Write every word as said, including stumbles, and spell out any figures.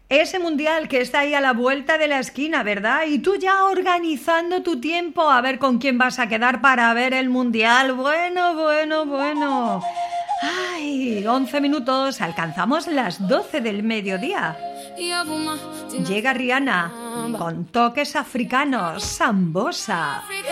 Ese mundial que está ahí a la vuelta de la esquina, ¿verdad? Y tú ya organizando tu tiempo a ver con quién vas a quedar para ver el mundial. Bueno, bueno, bueno. Ay, once minutos, alcanzamos las doce del mediodía. Llega Rihanna con toques africanos, Sambosa.